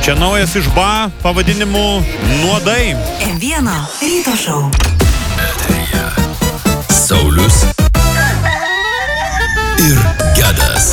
Čia naujas iš BA pavadinimu Nuodai. M1 ryto šou. Eteryje Saulius ir Gedas.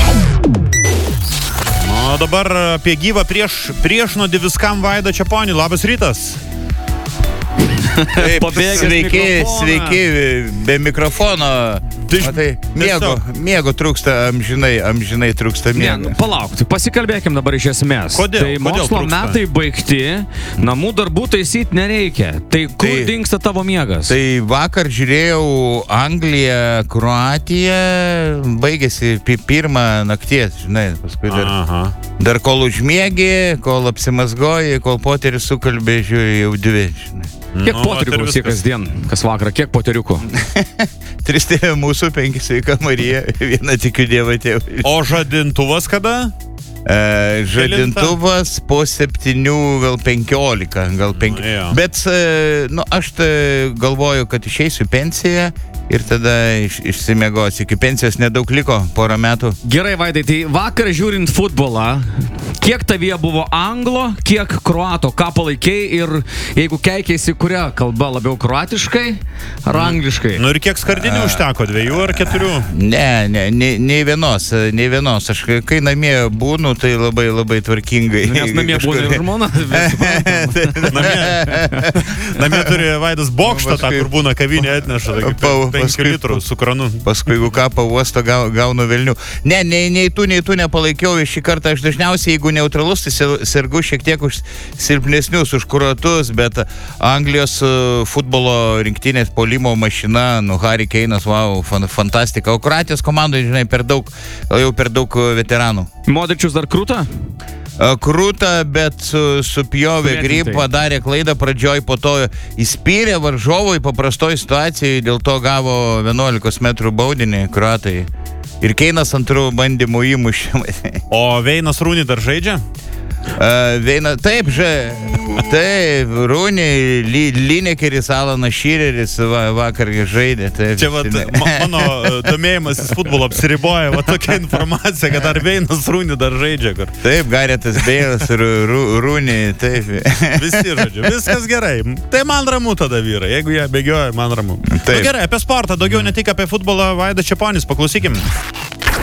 O dabar apie gyvą priešnuodį viskam Vaidą Čeponį. Labas rytas. Taip, sveiki, be mikrofono. Miego trūksta, amžinai trūksta miego. Palauk, pasikalbėkim dabar iš esmės. Kodėl? Tai mokslo metai baigti, namų darbų taisyti nereikia. Tai kur dingsta tavo miegas? Tai vakar žiūrėjau Angliją, Kroatiją, baigėsi pirmą nakties, žinai, paskui dar kol užmiegi, kol apsimazgoji, kol poteris sukalbė, žiūrėjau jau dvi, žinai. Kiek poteriukų kasdien, kas vakarą, kiek poteriukų? 3 tėvė mūsų, 5 sveika Marija, 1 tikiu Dievą tėvą. O žadintuvas kada? Žadintuvas po 7, gal 15, gal 5. Bet, aš galvoju, kad išeisiu pensiją ir tada išsimiegosiu. Iki pensijos nedaug liko, porą metų. Gerai, Vaidai, tai vakar žiūrint futbolą, kiek tavyje buvo anglo, kiek kroato, ką palaikiai ir jeigu keikėsi, kuria kalba labiau kroatiškai ar angliškai? Nu ir kiek skardinių užteko, 2 ar 4? Ne, nei vienos. Aš kai namie būnu, tai labai tvarkingai. Nes namie būna ir žmona. Namie turi Vaidas bokštą, tą, kur būna kavinė atneša, 5 litrų su kranu. Paskui, jeigu ką pavosto, gaunu velnių. Ne, nei tu nepalaikiau šį kartą. Aš dažniausiai, jeigu neutralus, tai sergu šiek tiek už silpnesnius, už kroatus, bet Anglijos futbolo rinktinės puolimo mašina, Harry Kane'as, wow, fantastika. O Kroatijos komandoje, žinai, per daug veteranų. Modričius dar krūta? Krūta, bet supjovė grybą, padarė klaidą pradžioj, po to įspyrė varžovui paprastoj situacijai, dėl to gavo 11 metrų baudinį kroatai. Ir Keinas antrų bandymų įmušė. O Veinas Rūni dar žaidžia? Taip, Rūni, Linekeris, Alanas Šireris vakar žaidė. Taip, čia mano domėjimasis futbolo apsiriboja, tokia informacija, kad dar Veinas Rūni dar žaidžia. Kur. Taip, Garetas Beilas ir Rūni, taip. Visi žodžiu, viskas gerai. Tai man ramu tada vyrai, jeigu jie bėgioja, man ramu. Gerai, apie sportą, daugiau ne tik apie futbolą, Vaidas Čeponis, paklausykim.